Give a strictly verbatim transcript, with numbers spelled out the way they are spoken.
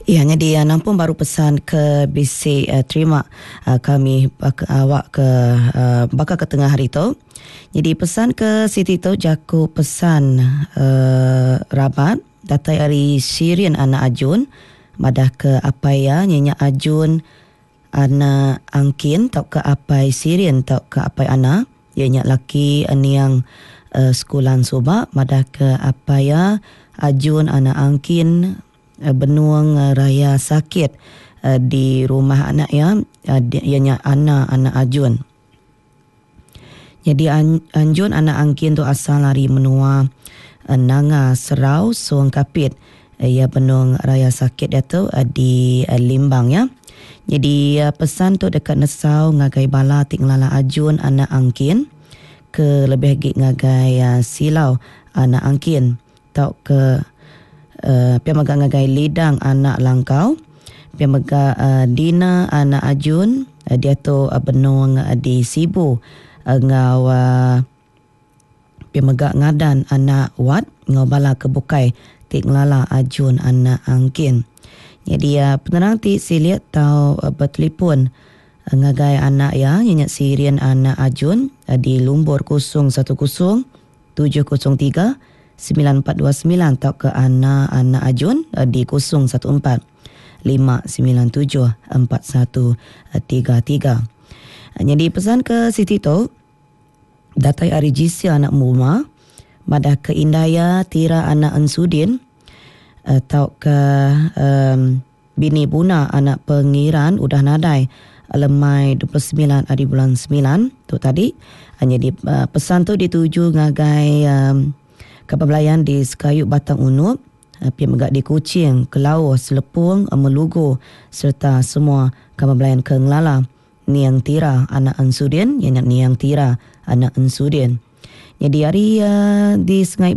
Ianya dia nampun baru pesan ke bisi uh, terima uh, kami bak, awak ke uh, bakal ke tengah hari tu. Jadi pesan ke Siti tu jaku pesan uh, rabat datai hari Syrian anak Ajun madah ke apa ya nyenyak Ajun anak angkin tau ke apa Syrian tau ke apa anak ianya laki ani yang uh, sekulan subak madah ke apa ya Ajun anak angkin benuang raya sakit uh, di rumah anak ya uh, ianya anak anak Ajun. Jadi an, Anjun anak angkin tu asal lari menua uh, nanga serau suang kapit uh, ia benuang raya sakit dia tu uh, di uh, Limbang ya. Jadi uh, pesan tu dekat Nesau ngagai bala tinglala Ajun anak angkin ke lebih lagi ngagai uh, silau anak angkin tau ke Uh, pia maga ngagai lidang anak langkau pia maga uh, Dina anak Ajun uh, dia tu uh, benung uh, di Sibu uh, ngau uh, pia maga ngadan anak Wat ngau bala kebukai tik lala Ajun anak angkin. Jadi uh, penerang ti siliat tau uh, bertelefon uh, ngagai anak ya nyenyak Syrian anak Ajun uh, di Lumbur kosong satu kosong tujuh kosong tiga sembilan empat dua sembilan atau ke anak-anak Ajun di kosong satu empat lima sembilan tujuh empat satu tiga tiga. Jadi pesan ke Siti tu datai ari Jisia anak Muma madah ke Indaya Tira anak Ansudin atau ke um, Bini Buna anak Pengiran udah nadai lemai dua puluh sembilan hari bulan sembilan tu tadi. Jadi uh, pesan tu dituju ngagai um, Kepabelayan di Sekayuk Batang Unup, pihak megak di Kuching, Kelauh, Selepung, Melugu serta semua kepabelayan ke Ngelala, Niang Tira, anak Ansudin, yang Niang Tira, anak Ansudin. Jadi hari uh, di Sungai